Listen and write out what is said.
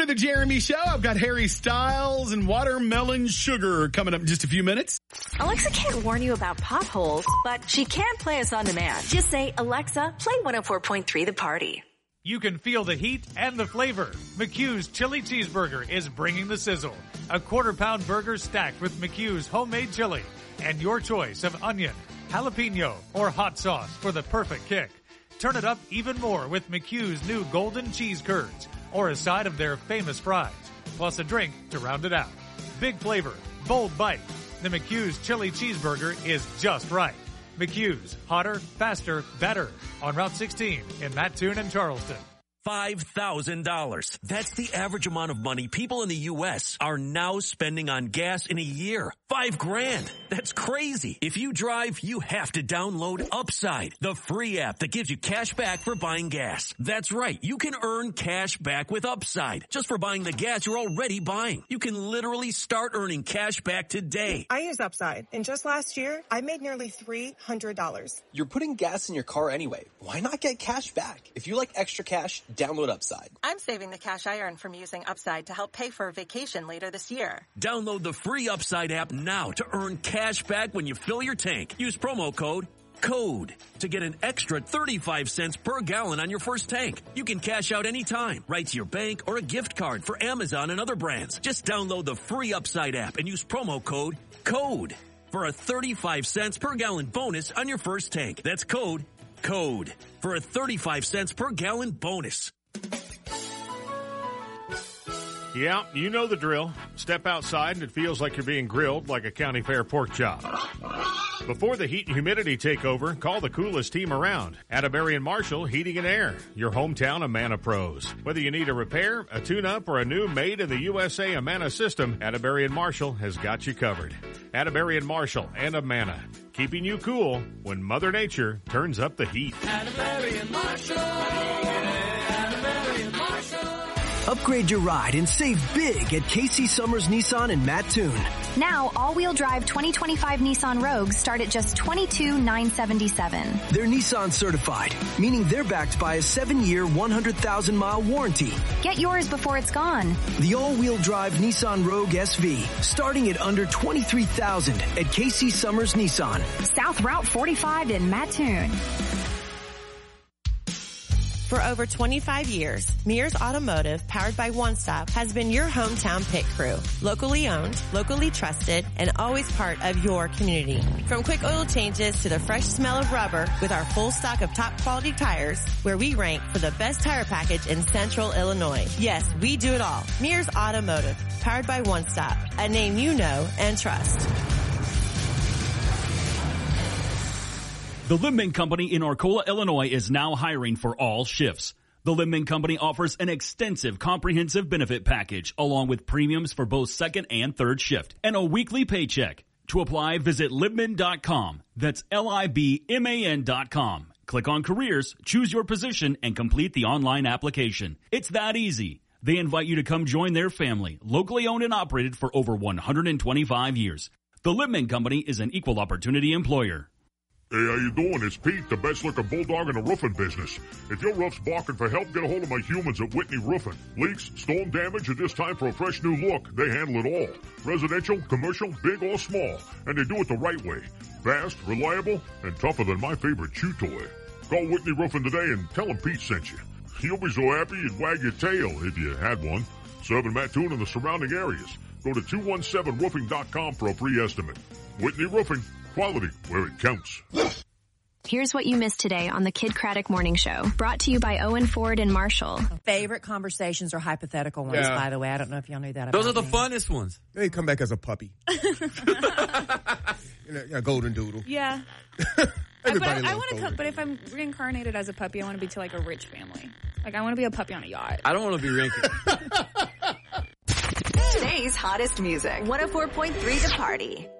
the Jeremy Show. I've got Harry Styles and Watermelon Sugar coming up in just a few minutes. Alexa can't warn you about potholes, but she can play us on demand. Just say, Alexa, play 104.3 The Party. You can feel the heat and the flavor. McHugh's Chili Cheeseburger is bringing the sizzle. A quarter-pound burger stacked with McHugh's homemade chili. And your choice of onion, jalapeno, or hot sauce for the perfect kick. Turn it up even more with McHugh's new golden cheese curds, or a side of their famous fries, plus a drink to round it out. Big flavor, bold bite. The McHugh's Chili Cheeseburger is just right. McHugh's, hotter, faster, better. On Route 16 in Mattoon and Charleston. $5,000. That's the average amount of money people in the U.S. are now spending on gas in a year. $5,000. That's crazy. If you drive, you have to download Upside, the free app that gives you cash back for buying gas. That's right. You can earn cash back with Upside just for buying the gas you're already buying. You can literally start earning cash back today. I use Upside, and just last year, I made nearly $300. You're putting gas in your car anyway. Why not get cash back? If you like extra cash, download Upside. I'm saving the cash I earn from using Upside to help pay for a vacation later this year. Download the free Upside app now to earn cash back when you fill your tank. Use promo code CODE to get an extra 35 cents per gallon on your first tank. You can cash out anytime, right to your bank or a gift card for Amazon and other brands. Just download the free Upside app and use promo code CODE for a 35 cents per gallon bonus on your first tank. That's code CODE for a 35 cents per gallon bonus. Yeah, you know the drill. Step outside and it feels like you're being grilled like a county fair pork chop. Before the heat and humidity take over, call the coolest team around. Atterbury and Marshall Heating and Air, your hometown Amana pros. Whether you need a repair, a tune-up, or a new made-in-the-USA Amana system, Atterbury and Marshall has got you covered. Atterbury and Marshall and Amana, keeping you cool when Mother Nature turns up the heat. Atterbury and Marshall. Atterbury and Marshall. Upgrade your ride and save big at Casey Summers Nissan in Mattoon. Now, all-wheel drive 2025 Nissan Rogues start at just $22,977. They're Nissan certified, meaning they're backed by a 7-year, 100,000-mile warranty. Get yours before it's gone. The all-wheel drive Nissan Rogue SV, starting at under $23,000 at Casey Summers Nissan. South Route 45 in Mattoon. For over 25 years, Mears Automotive, powered by One Stop, has been your hometown pit crew. Locally owned, locally trusted, and always part of your community. From quick oil changes to the fresh smell of rubber, with our full stock of top quality tires, where we rank for the best tire package in Central Illinois. Yes, we do it all. Mears Automotive, powered by One Stop, a name you know and trust. The Limbing Company in Arcola, Illinois is now hiring for all shifts. The Limbing Company offers an extensive comprehensive benefit package along with premiums for both second and third shift and a weekly paycheck. To apply, visit Libman.com. That's Libman.com. Click on careers, choose your position, and complete the online application. It's that easy. They invite you to come join their family, locally owned and operated for over 125 years. The Libman Company is an equal opportunity employer. Hey, how you doing? It's Pete, the best-looking bulldog in the roofing business. If your roof's balking for help, get a hold of my humans at Whitney Roofing. Leaks, storm damage, or just time for a fresh new look, they handle it all. Residential, commercial, big or small. And they do it the right way. Fast, reliable, and tougher than my favorite chew toy. Call Whitney Roofing today and tell them Pete sent you. You'll be so happy you'd wag your tail if you had one. Serving Mattoon and the surrounding areas. Go to 217roofing.com for a free estimate. Whitney Roofing. Quality where it counts. Here's what you missed today on the Kid Craddock Morning Show. Brought to you by Owen Ford and Marshall. Favorite conversations are hypothetical ones, by the way. I don't know if y'all knew that. Those are the funnest ones. They come back as a puppy. Golden doodle. Yeah. But I want to come. But if I'm reincarnated as a puppy, I want to be to like a rich family. Like I want to be a puppy on a yacht. I don't want to be reincarnated. Today's hottest music. 104.3 The Party.